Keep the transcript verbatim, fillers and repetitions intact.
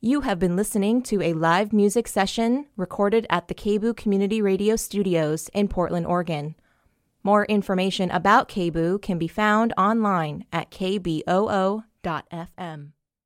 You have been listening to a live music session recorded at the K B O O Community Radio Studios in Portland, Oregon. More information about K B O O can be found online at k b o o dot f m.